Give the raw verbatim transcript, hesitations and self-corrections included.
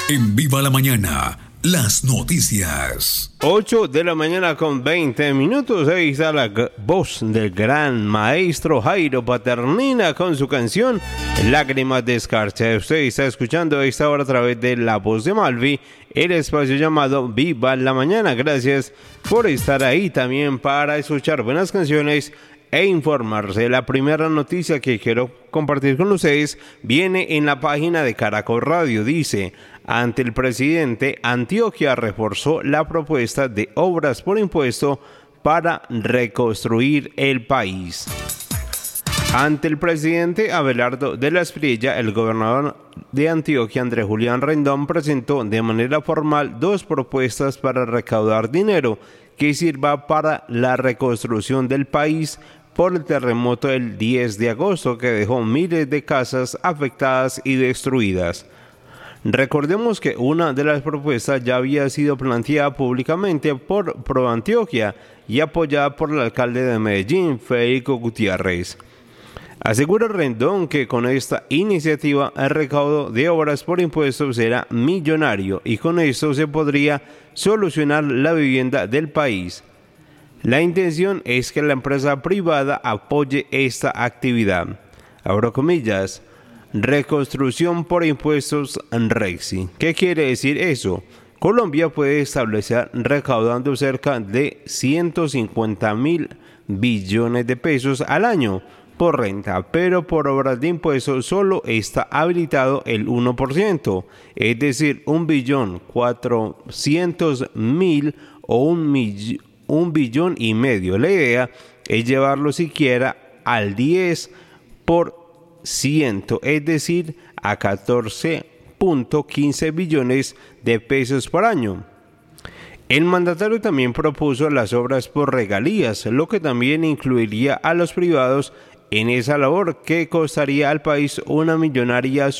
En Viva la Mañana, las noticias. ocho de la mañana con veinte minutos. Ahí está la g- voz del gran maestro Jairo Paternina con su canción Lágrimas de Escarcha. Usted está escuchando a esta hora a través de La Voz de Malvi, el espacio llamado Viva la Mañana. Gracias por estar ahí también para escuchar buenas canciones e informarse. La primera noticia que quiero compartir con ustedes viene en la página de Caracol Radio. Dice: ante el presidente, Antioquia reforzó la propuesta de obras por impuesto para reconstruir el país. Ante el presidente Abelardo de la Espriella, el gobernador de Antioquia, Andrés Julián Rendón, presentó de manera formal dos propuestas para recaudar dinero que sirva para la reconstrucción del país por el terremoto del diez de agosto que dejó miles de casas afectadas y destruidas. Recordemos que una de las propuestas ya había sido planteada públicamente por Pro Antioquia y apoyada por el alcalde de Medellín, Federico Gutiérrez. Asegura Rendón que con esta iniciativa el recaudo de obras por impuestos será millonario y con esto se podría solucionar la vivienda del país. La intención es que la empresa privada apoye esta actividad. Abro comillas, reconstrucción por impuestos Rexi. ¿Qué quiere decir eso? Colombia puede establecer recaudando cerca de ciento cincuenta mil billones de pesos al año por renta, pero por obras de impuestos solo está habilitado el uno por ciento, es decir, un billón cuatrocientos mil o un millón. Un billón y medio. La idea es llevarlo siquiera al diez por ciento, es decir, a catorce punto quince billones de pesos por año. El mandatario también propuso las obras por regalías, lo que también incluiría a los privados en esa labor que costaría al país una millonaria